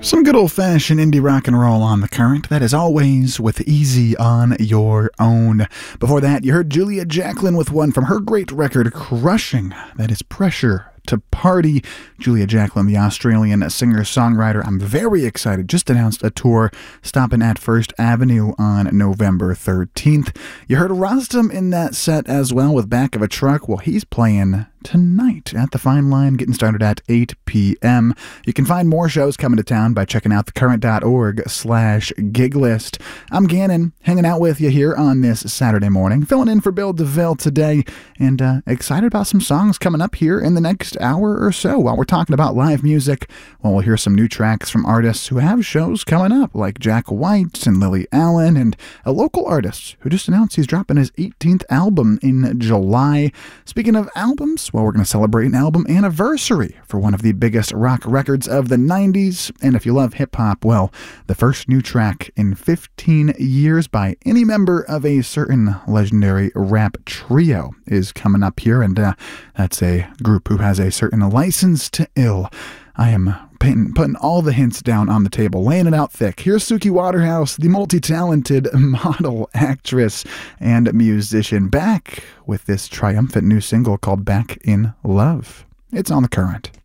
Some good old-fashioned indie rock and roll on the current, that is always with Easy on Your Own. Before that, you heard Julia Jacklin with one from her great record, Crushing, that is Pressure to Party. Julia Jacklin, the Australian singer-songwriter. I'm very excited. Just announced a tour stopping at First Avenue on November 13th. You heard Rostam in that set as well with Back of a Truck. Well, he's playing tonight at the Fine Line, getting started at 8 p.m. You can find more shows coming to town by checking out thecurrent.org/gig list. I'm Gannon, hanging out with you here on this Saturday morning, filling in for Bill DeVille today, and excited about some songs coming up here in the next hour or so while we're talking about live music. Well, we'll hear some new tracks from artists who have shows coming up, like Jack White and Lily Allen, and a local artist who just announced he's dropping his 18th album in July. Speaking of albums, well, we're going to celebrate an album anniversary for one of the biggest rock records of the 90s. And if you love hip-hop, well, the first new track in 15 years by any member of a certain legendary rap trio is coming up here. And that's a group who has a certain license to ill. I am putting all the hints down on the table, laying it out thick. Here's Suki Waterhouse, the multi-talented model, actress, and musician, back with this triumphant new single called Back in Love. It's on The Current.